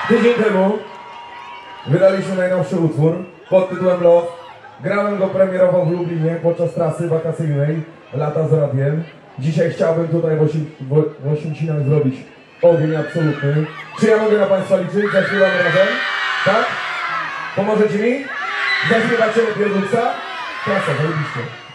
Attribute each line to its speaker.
Speaker 1: Tydzień temu wydaliśmy najnowszy utwór pod tytułem Love. Grałem go premierowo w Lublinie podczas trasy wakacyjnej Lata z Radiem. Dzisiaj chciałbym tutaj w Oświęcimiach zrobić ogień absolutny. Czy ja mogę na Państwa liczyć? Zaśpiewamy razem? Tak? Pomożecie mi? Zaśpiewacie lepiej od Luksa? Klasa, zajebiście.